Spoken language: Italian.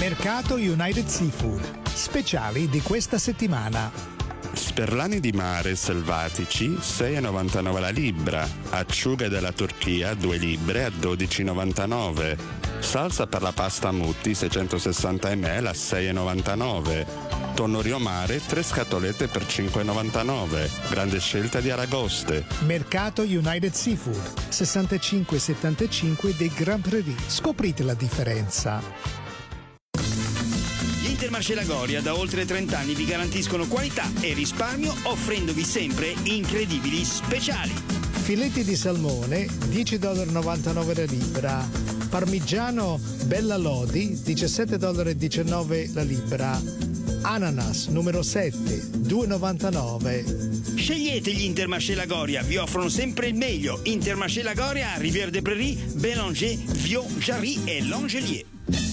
Mercato United Seafood. Speciali di questa settimana. Sperlani di mare selvatici 6,99 la libra, acciughe della Turchia 2 libbre a 12,99, salsa per la pasta Mutti 660 ml a 6,99, tonno riomare 3 scatolette per 5,99, grande scelta di aragoste. Mercato United Seafood 6575 dei Grand Prairie. Scoprite la differenza. Intermarché Lagoria da oltre 30 anni vi garantiscono qualità e risparmio, offrendovi sempre incredibili speciali. Filetti di salmone $10,99 la libra. Parmigiano Bella Lodi $17,19 la libra. Ananas numero 7 $2,99. Scegliete gli Intermarché Lagoria, vi offrono sempre il meglio. Intermarché Lagoria a Rivière des Prairies, Bélanger, Viau, Jarry e Langelier.